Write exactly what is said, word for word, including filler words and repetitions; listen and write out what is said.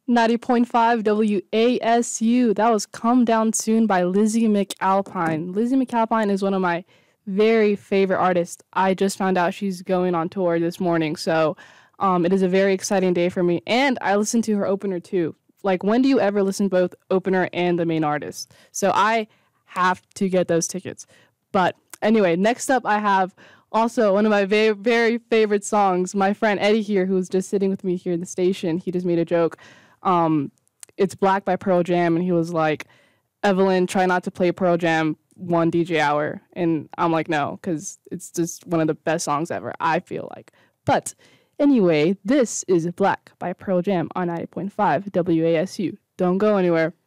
ninety point five W A S U. That was Come Down Soon by Lizzie McAlpine. Lizzie McAlpine is one of my very favorite artists. I just found out she's going on tour this morning, so um, it is a very exciting day for me. And I listened to her opener too. Like, when do you ever listen to both opener and the main artist? So I have to get those tickets. But anyway, next up I have also one of my very, very favorite songs. My friend Eddie here, who's just sitting with me here in the station, he just made a joke. Um, it's Black by Pearl Jam, and he was like, Evelyn, try not to play Pearl Jam one D J hour. And I'm like, no, because it's just one of the best songs ever, I feel like. But anyway, this is Black by Pearl Jam on ninety point five W A S U. Don't go anywhere.